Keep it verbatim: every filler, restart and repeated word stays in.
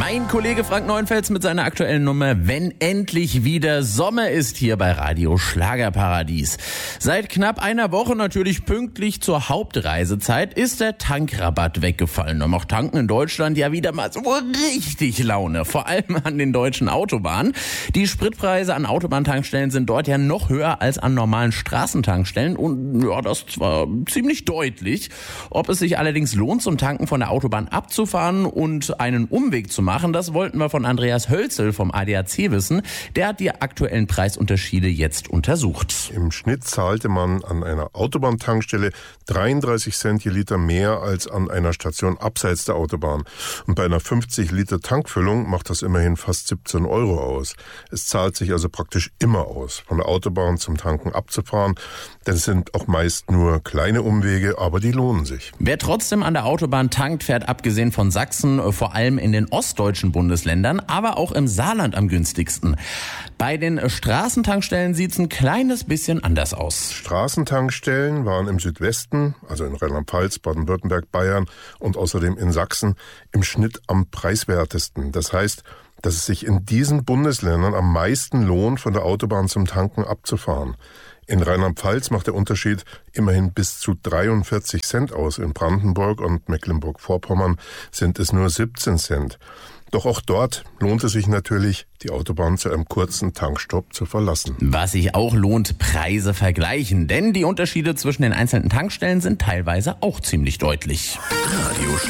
Mein Kollege Frank Neuenfels mit seiner aktuellen Nummer Wenn endlich wieder Sommer ist hier bei Radio Schlagerparadies. Seit knapp einer Woche, natürlich pünktlich zur Hauptreisezeit, ist der Tankrabatt weggefallen. Da macht Tanken in Deutschland ja wieder mal so richtig Laune, vor allem an den deutschen Autobahnen. Die Spritpreise an Autobahntankstellen sind dort ja noch höher als an normalen Straßentankstellen und ja, das zwar ziemlich deutlich. Ob es sich allerdings lohnt, zum Tanken von der Autobahn abzufahren und einen Umweg zu machen, das wollten wir von Andreas Hölzel vom A D A C wissen. Der hat die aktuellen Preisunterschiede jetzt untersucht. Im Schnitt zahlte man an einer Autobahntankstelle dreiunddreißig Cent je Liter mehr als an einer Station abseits der Autobahn. Und bei einer fünfzig Liter Tankfüllung macht das immerhin fast siebzehn Euro aus. Es zahlt sich also praktisch immer aus, von der Autobahn zum Tanken abzufahren. Denn es sind auch meist nur kleine Umwege, aber die lohnen sich. Wer trotzdem an der Autobahn tankt, fährt abgesehen von Sachsen vor allem in den ostdeutschen Bundesländern, aber auch im Saarland am günstigsten. Bei den Straßentankstellen sieht's ein kleines bisschen anders aus. Straßentankstellen waren im Südwesten, also in Rheinland-Pfalz, Baden-Württemberg, Bayern und außerdem in Sachsen im Schnitt am preiswertesten. Das heißt, dass es sich in diesen Bundesländern am meisten lohnt, von der Autobahn zum Tanken abzufahren. In Rheinland-Pfalz macht der Unterschied immerhin bis zu dreiundvierzig Cent aus. In Brandenburg und Mecklenburg-Vorpommern sind es nur siebzehn Cent. Doch auch dort lohnt es sich natürlich, die Autobahn zu einem kurzen Tankstopp zu verlassen. Was sich auch lohnt, Preise vergleichen. Denn die Unterschiede zwischen den einzelnen Tankstellen sind teilweise auch ziemlich deutlich. Radio